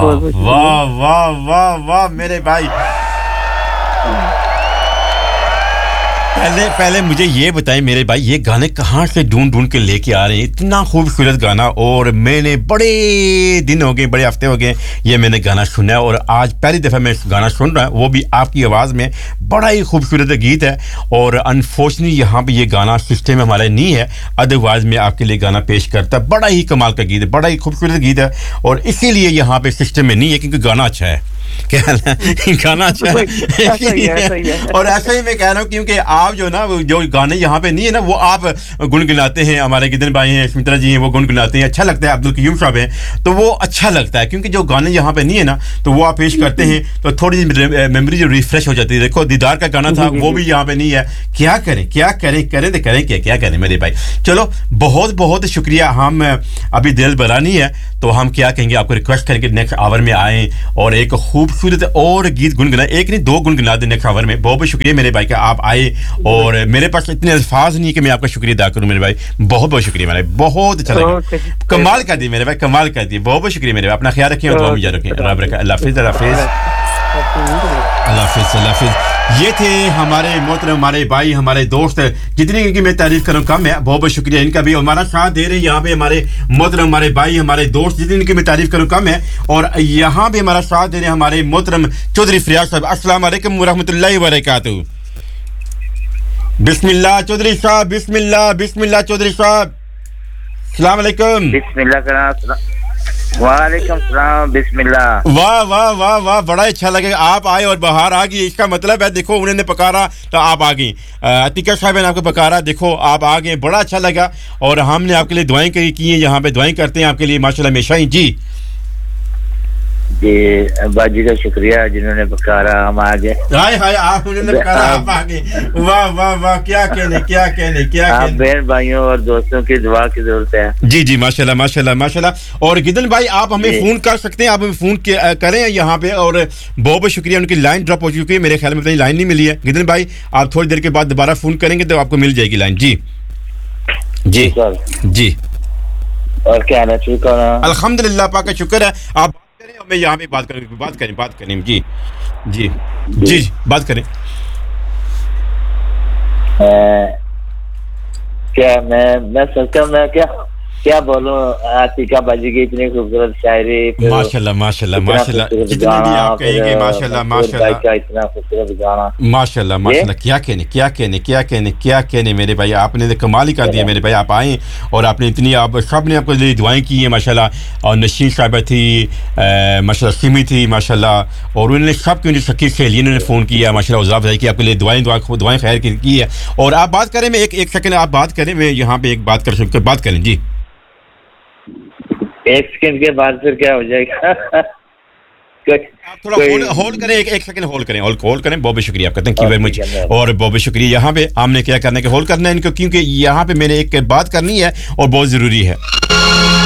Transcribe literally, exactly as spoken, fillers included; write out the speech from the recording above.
واہ واہ واہ واہ میرے بھائی پہلے پہلے مجھے یہ بتائیں میرے بھائی یہ گانے کہاں سے ڈھونڈ ڈھونڈ کے لے کے آ رہے ہیں اتنا خوبصورت گانا اور میں نے بڑے دن ہو گئے بڑے ہفتے ہو گئے یہ میں نے گانا سنا ہے اور آج پہلی دفعہ میں گانا سن رہا ہوں وہ بھی آپ کی آواز میں بڑا ہی خوبصورت گیت ہے اور انفارچونیٹلی یہاں پہ یہ گانا سسٹم میں ہمارے نہیں ہے ادروائز میں آپ کے لیے گانا پیش کرتا بڑا ہی کمال کا گیت ہے بڑا ہی خوبصورت گیت ہے اور اسی لیے یہاں پہ سسٹم میں نہیں ہے کیونکہ گانا اچھا ہے گانا اچھا ہے اور ایسا ہی میں کہہ رہا ہوں کیونکہ آپ جو نا جو گانے یہاں پہ نہیں ہے نا وہ آپ گنگناتے ہیں ہمارے گدن بھائی ہیں سمترا جی ہیں وہ گنگناتے ہیں اچھا لگتا ہے عبدالقیوم صاحب ہیں تو وہ اچھا لگتا ہے کیونکہ جو گانے یہاں پہ نہیں ہے نا تو وہ آپ پیش کرتے ہیں تو تھوڑی سی میموری جو ریفریش ہو جاتی ہے دیکھو دیدار کا گانا تھا وہ بھی یہاں پہ نہیں ہے کیا کریں کیا کریں کریں تو کریں کیا کیا کریں میرے بھائی چلو بہت بہت شکریہ ہم ابھی دل برانی ہے تو ہم کیا کہیں گے آپ کو ریکویسٹ کریں کہ نیکسٹ آور میں آئیں اور ایک خوبصورت اور گیت گنگنا ایک نہیں دو گنگنا دیں نیکسٹ آور میں بہت بہت شکریہ میرے بھائی کہ آپ آئے اور میرے پاس اتنے الفاظ نہیں کہ میں آپ کا شکریہ ادا کروں میرے بھائی بہت بہت شکریہ میرے بھائی بہت اچھا لگا کمال کر دی میرے بھائی کمال کر دی بہت بہت شکریہ میرے بھائی اپنا خیال رکھیں اور دعا میں یاد رکھیں اللہ رکھے اللہ حافظ اللہ حافظ اللہ حافظ اللہ حافظ یہ تھے ہمارے محترم ہمارے بھائی ہمارے دوست جتنی کی میں تعریف کروں کم ہے بہت بہت شکریہ ان کا بھی ہمارا ساتھ دے رہے ہیں یہاں پہ ہمارے محترم ہمارے بھائی ہمارے دوست جتنی کی میں تعریف کروں کم ہے اور یہاں پہ ہمارا ساتھ دے رہے ہیں ہمارے محترم چودھری فریاض صاحب السلام علیکم ورحمۃ اللہ وبرکاتہ بسم اللہ چودھری صاحب بسم اللہ بسم اللہ چودھری صاحب السلام علیکم بسم اللہ کرنا وعلیکم السلام بسم اللہ واہ واہ واہ واہ بڑا اچھا لگے آپ آئے اور باہر آ گئی اس کا مطلب ہے دیکھو انہوں نے پکارا تو آپ آ گئی عتیقہ صاحب نے آپ کو پکارا دیکھو آپ آ گئے بڑا اچھا لگا اور ہم نے آپ کے لیے دعائیں کی ہیں یہاں پہ دعائیں کرتے ہیں آپ کے لیے ماشاء اللہ ہمیشہ ہی جی جی باجی کا شکریہ جنہوں نے پکارا ہم آ گئے ہائے ہائے آپ انہوں نے پکارا آپ آ گئے واہ واہ واہ کیا کہنے کیا کہنے کیا کہنے بہن بھائیوں اور دوستوں کی دعا کی ضرورت ہے جی جی ماشاءاللہ ماشاءاللہ ماشاءاللہ اور گدن بھائی آپ ہمیں فون کر سکتے ہیں آپ ہمیں فون کریں یہاں پہ اور بہت بہت شکریہ ان کی لائن ڈراپ ہو چکی ہے میرے خیال میں لائن نہیں ملی ہے گدن بھائی آپ تھوڑی دیر کے بعد دوبارہ فون کریں گے تو آپ کو مل جائے گی لائن جی جی جی اور کیا ہے ٹھیک ہو الحمدللہ پاک کا شکر ہے آپ میں یہاں پہ بات کریں بات کریں بات کریں جی جی جی بات کریں کیا میں میں سوچتا ہوں میں کیا کیا بولوں عتیقہ باجی کی اتنی خوبصورت شاعری ماشاءاللہ ماشاءاللہ ماشاءاللہ جتنے بھی آپ کہیں گے ماشاءاللہ ماشاءاللہ اتنا خوبصورت گانا ماشاءاللہ ماشاءاللہ کیا کہنے کیا کہنے کیا کہنے کیا کہنے میرے بھائی آپ نے کمال ہی کر دیا میرے بھائی آپ آئیں اور آپ نے اتنی آپ سب نے آپ کے لیے دعائیں کی ہیں ماشاءاللہ اور نشین صاحبہ تھی ماشاءاللہ سمی تھی ماشاءاللہ اور انہوں نے سب کی سکی سہیلی انہوں نے فون کیا ماشاءاللہ عزاب بھائی کی آپ کے لیے دعائیں دعائیں خیر کی ہے اور آپ بات کریں میں ایک ایک سیکنڈ آپ بات کریں میں یہاں پہ ایک بات کر سکتے بات کریں جی ایک سیکنڈ کے بعد پھر کیا ہو جائے گا آپ تھوڑا ہولڈ کریں ایک ایک سیکنڈ ہولڈ کریں ہولڈ کریں بہت بہت شکریہ آپ کا تھینک یو ویری مچ اور بہت بہت شکریہ یہاں پہ ہم نے کیا کرنا ہے کہ ہولڈ کرنا ہے ان کو کیونکہ یہاں پہ میں نے ایک بات کرنی ہے اور بہت ضروری ہے